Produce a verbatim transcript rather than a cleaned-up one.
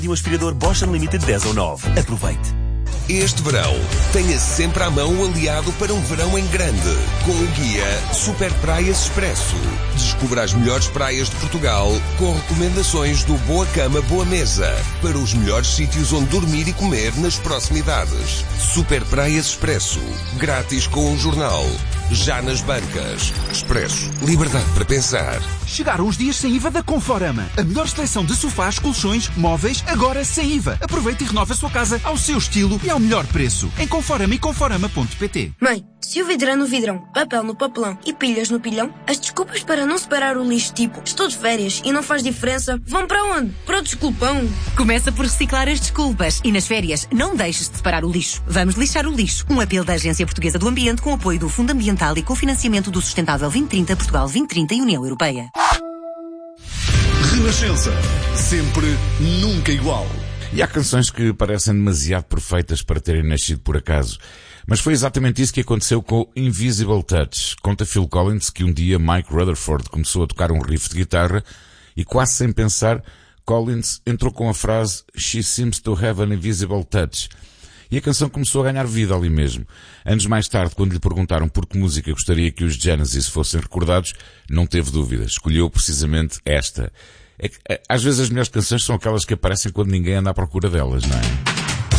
de um aspirador Bosch Unlimited dez ou nove. Aproveite. Este verão, tenha sempre à mão o aliado para um verão em grande, com o guia Super Praias Expresso. Descubra as melhores praias de Portugal, com recomendações do Boa Cama, Boa Mesa, para os melhores sítios onde dormir e comer nas proximidades. Super Praias Expresso, grátis com o jornal. Já nas bancas. Expresso. Liberdade para pensar. Chegaram os dias sem I V A da Conforama. A melhor seleção de sofás, colchões, móveis, agora sem I V A. Aproveite e renove a sua casa ao seu estilo e ao melhor preço. Em Conforama e Conforama ponto pt. Mãe, se o vidro é no vidrão, papel no papelão e pilhas no pilhão, as desculpas para não separar o lixo, tipo, estou de férias e não faz diferença, vão para onde? Para o desculpão. Começa por reciclar as desculpas e nas férias não deixes de separar o lixo. Vamos lixar o lixo. Um apelo da Agência Portuguesa do Ambiente com apoio do Fundo Ambiental e com financiamento do Sustentável vinte trinta, Portugal vinte trinta e União Europeia. Renascença. Sempre, nunca igual. E há canções que parecem demasiado perfeitas para terem nascido por acaso. Mas foi exatamente isso que aconteceu com Invisible Touch. Conta Phil Collins que um dia Mike Rutherford começou a tocar um riff de guitarra e quase sem pensar, Collins entrou com a frase "She seems to have an invisible touch". E a canção começou a ganhar vida ali mesmo. Anos mais tarde, quando lhe perguntaram por que música gostaria que os Genesis fossem recordados, não teve dúvidas. Escolheu precisamente esta. É que, às vezes as melhores canções são aquelas que aparecem quando ninguém anda à procura delas, não é?